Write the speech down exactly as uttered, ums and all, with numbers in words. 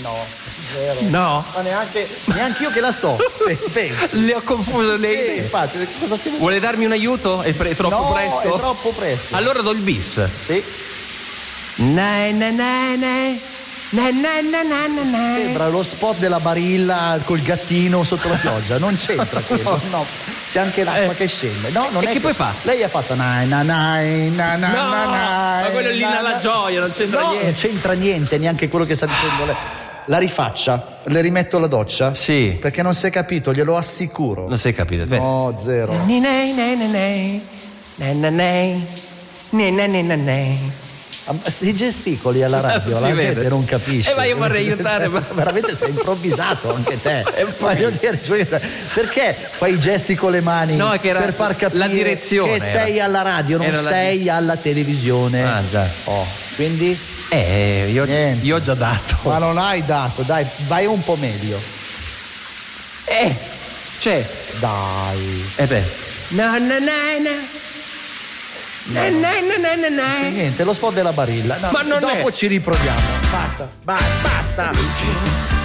No, zero. No? Ma neanche, neanche io che la so. Le ho confuso le Sì, idee. infatti, cosa stiamo... Vuole darmi un aiuto? È, pre- è troppo no, presto? è troppo presto. Allora do il bis. Sì. Na, na, na, na. Na, na, na, na, na, na. Sembra lo spot della Barilla col gattino sotto la pioggia, non c'entra quello, no. C'è anche l'acqua Eh. che scende. No, non E è che poi fa? Lei ha fatto na na na na na No, na na, ma quello lì na, nella na. gioia, non c'entra No, niente. non c'entra niente, neanche quello che sta dicendo lei. La rifaccia, le rimetto alla doccia? Sì. Perché non si è capito, glielo assicuro. Non si è capito. Beh. No, zero. Ni, nei, nei, nei, nei. Na, na, nei. Ni, na, ni, na, nei. Ah, si gesticoli alla radio, Si la vede. gente non capisce. Eh, ma io vorrei aiutare, ma- Veramente sei improvvisato anche te. Voglio dire, cioè, perché fai i gesti con le mani? No, è che era per far capire la direzione che era. sei alla radio, non Era la sei di- alla televisione. Ah, già. Oh, quindi? Eh, io, Niente. io ho già dato. Ma non hai dato, dai, vai un po' meglio. Eh, cioè, Dai. eh beh. Na, na, na, na. Na, na, na, na, na, na. Sì, niente, lo spot della Barilla. No, Ma non dopo è- ci riproviamo. Basta, basta, basta.